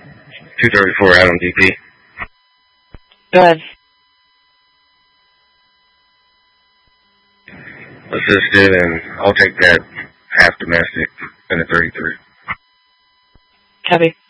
234 out on DP. Go ahead. Assisted, and I'll take that half domestic and a 33. Copy.